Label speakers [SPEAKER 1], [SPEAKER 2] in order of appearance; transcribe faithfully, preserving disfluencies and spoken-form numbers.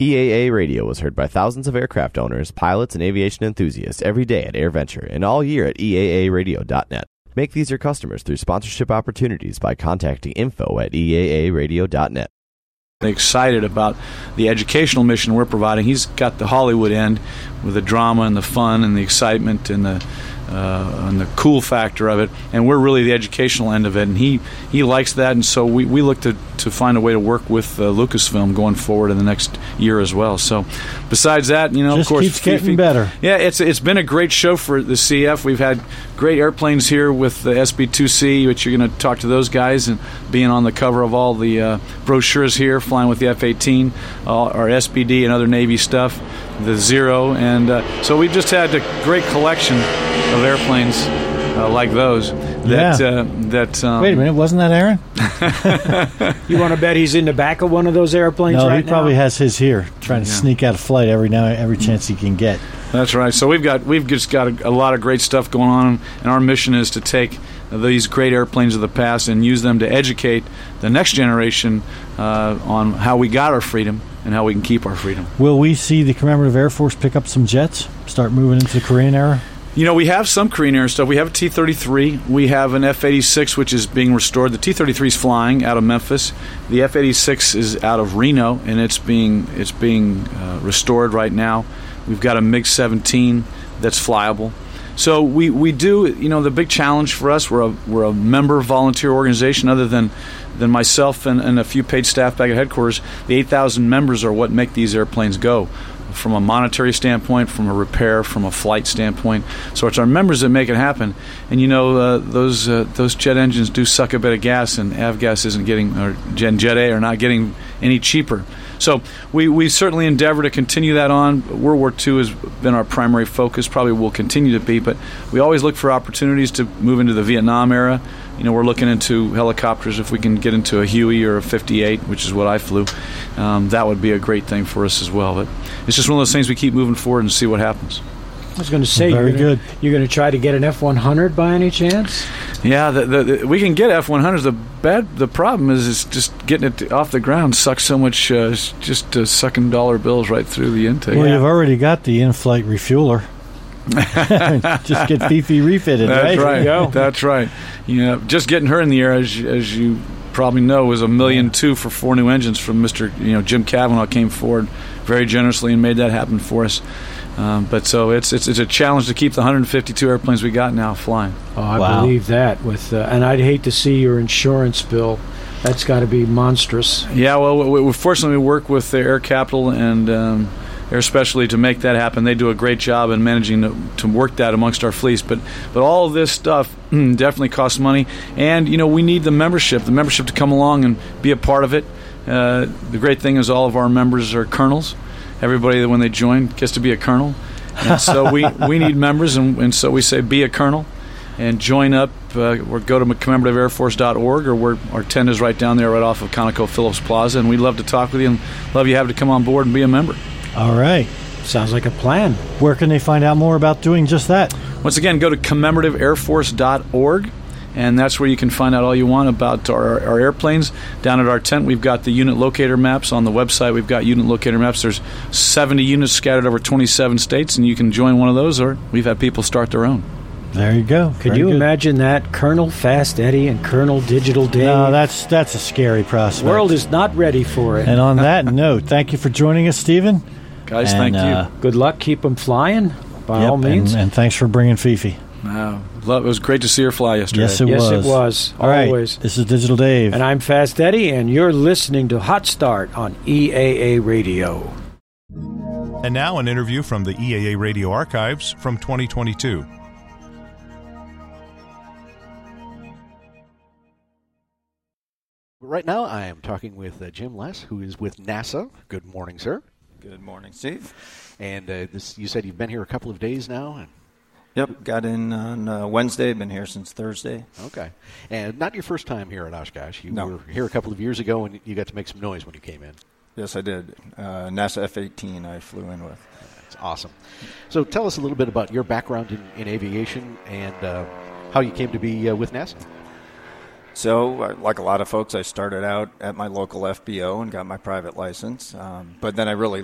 [SPEAKER 1] E A A Radio is heard by thousands of aircraft owners, pilots, and aviation enthusiasts every day at AirVenture and all year at E A A radio dot net. Make these your customers through sponsorship opportunities by contacting info at E A A radio dot net.
[SPEAKER 2] Excited about the educational mission we're providing. He's got the Hollywood end with the drama and the fun and the excitement and the uh, and the cool factor of it, and we're really the educational end of it. And he, he likes that, and so we, we look to, to find a way to work with uh, Lucasfilm going forward in the next year as well. So, besides that, you know,
[SPEAKER 3] Just
[SPEAKER 2] of course,
[SPEAKER 3] keeps getting
[SPEAKER 2] Fifi,
[SPEAKER 3] better.
[SPEAKER 2] Yeah, it's it's been a great show for the C F. We've had great airplanes here with the S B two C, which you're going to talk to those guys and being on the cover of all the uh, brochures here, flying with the F eighteen, uh, our S P D and other Navy stuff, the Zero, and uh, so we've just had a great collection of airplanes uh, like those. That
[SPEAKER 3] Yeah.
[SPEAKER 2] uh, that. Um,
[SPEAKER 3] Wait a minute, wasn't that Aaron?
[SPEAKER 4] You want to bet he's in the back of one of those airplanes
[SPEAKER 3] No,
[SPEAKER 4] right
[SPEAKER 3] he probably
[SPEAKER 4] now?
[SPEAKER 3] has his here, trying to
[SPEAKER 2] Yeah.
[SPEAKER 3] sneak out of flight every now every chance he can get.
[SPEAKER 2] That's right. So we've got we've just got a, a lot of great stuff going on, and our mission is to take these great airplanes of the past and use them to educate the next generation uh, on how we got our freedom and how we can keep our freedom.
[SPEAKER 3] Will we see the Commemorative Air Force pick up some jets, start moving into the Korean era?
[SPEAKER 2] You know, we have some Korean Air stuff. We have a T thirty-three. We have an F eighty-six, which is being restored. The T thirty-three is flying out of Memphis. The F eighty-six is out of Reno, and it's being it's being uh, restored right now. We've got a MiG seventeen that's flyable. So we, we do, you know, the big challenge for us, we're a, we're a member volunteer organization other than, than myself and, and a few paid staff back at headquarters. The eight thousand members are what make these airplanes go from a monetary standpoint, from a repair, from a flight standpoint. So it's our members that make it happen. And, you know, uh, those uh, those jet engines do suck a bit of gas, and avgas isn't getting, or Gen Jet A are not getting any cheaper. So we, we certainly endeavor to continue that on. World War Two has been our primary focus, probably will continue to be, but we always look for opportunities to move into the Vietnam era. You know, we're looking into helicopters. If we can get into a Huey or a fifty-eight, which is what I flew, um, that would be a great thing for us as well. But it's just one of those things we keep moving forward and see what happens.
[SPEAKER 4] I was going to say,
[SPEAKER 3] Very
[SPEAKER 4] you're gonna,
[SPEAKER 3] good.
[SPEAKER 4] You're going to try to get an F one hundred by any chance?
[SPEAKER 2] Yeah, the, the, the, we can get F one hundreds. The bad, the problem is, is just getting it off the ground sucks so much, uh, just uh, sucking dollar bills right through the intake.
[SPEAKER 3] Well,
[SPEAKER 4] Yeah.
[SPEAKER 3] you've already got the in-flight refueler. Just get Fifi refitted,
[SPEAKER 2] That's
[SPEAKER 3] right?
[SPEAKER 2] right.
[SPEAKER 4] you go.
[SPEAKER 2] That's right. You know, just getting her in the air, as, as you probably know, was a million two for four new engines from Mister You know Jim Cavanaugh came forward very generously and made that happen for us. Um, but so it's, it's it's a challenge to keep the one hundred fifty-two airplanes we got now flying.
[SPEAKER 4] Oh, I
[SPEAKER 3] Wow.
[SPEAKER 4] believe that. With uh, and I'd hate to see your insurance bill. That's got to be monstrous.
[SPEAKER 2] Yeah, well, we, we, fortunately, we work with the Air Capital and um, Air Specialty to make that happen. They do a great job in managing to, to work that amongst our fleets. But but all of this stuff definitely costs money, and you know we need the membership, the membership to come along and be a part of it. Uh, the great thing is all of our members are colonels. Everybody that when they join gets to be a colonel, and so we, we need members, and, and so we say be a colonel and join up. Uh, or go to commemorative air force dot org, or we're, our tent is right down there, right off of Conoco Phillips Plaza, and we'd love to talk with you and love you have to come on board and be a member.
[SPEAKER 3] All right.
[SPEAKER 4] Sounds like a plan.
[SPEAKER 3] Where can they find out more about doing just that?
[SPEAKER 2] Once again, go to commemorative air force dot org, and that's where you can find out all you want about our, our airplanes. Down at our tent, we've got the unit locator maps. On the website, we've got unit locator maps. There's seventy units scattered over twenty-seven states, and you can join one of those, or we've had people start their own.
[SPEAKER 3] There you go.
[SPEAKER 4] Could
[SPEAKER 3] Very
[SPEAKER 4] you
[SPEAKER 3] good.
[SPEAKER 4] imagine that? Colonel Fast Eddie and Colonel Digital Dave.
[SPEAKER 3] No, that's that's a scary
[SPEAKER 4] the
[SPEAKER 3] prospect.
[SPEAKER 4] world is not ready for it.
[SPEAKER 3] And on that note, thank you for joining us, Stephen.
[SPEAKER 2] Guys,
[SPEAKER 3] And,
[SPEAKER 2] thank
[SPEAKER 3] uh,
[SPEAKER 4] Good luck. Keep them flying, by
[SPEAKER 3] Yep,
[SPEAKER 4] all means.
[SPEAKER 3] And, and thanks for bringing Fifi.
[SPEAKER 2] you. Wow. Love, it was great to see her fly yesterday.
[SPEAKER 3] Yes, it
[SPEAKER 4] yes,
[SPEAKER 3] was.
[SPEAKER 4] it was.
[SPEAKER 3] All right.
[SPEAKER 4] Always.
[SPEAKER 3] This is Digital Dave.
[SPEAKER 4] And I'm Fast Eddie, and you're listening to Hot Start on E A A Radio.
[SPEAKER 5] And now an interview from the E A A Radio archives from twenty twenty-two.
[SPEAKER 6] Right now, I am talking with uh, Jim Less, who is with NASA. Good morning, sir.
[SPEAKER 7] Good morning, Steve.
[SPEAKER 6] And uh, this, you said you've been here a couple of days now. And
[SPEAKER 7] Yep, got in on uh, Wednesday. Been here since Thursday.
[SPEAKER 6] okay, and not your first time here at Oshkosh. You
[SPEAKER 7] No.
[SPEAKER 6] were here a couple of years ago, and you got to make some noise when you came in.
[SPEAKER 7] Yes, I did. Uh, NASA F eighteen I flew in with.
[SPEAKER 6] That's awesome. So tell us a little bit about your background in, in aviation and uh, how you came to be uh, with NASA.
[SPEAKER 7] So, uh, like a lot of folks, I started out at my local F B O and got my private license. Um, but then I really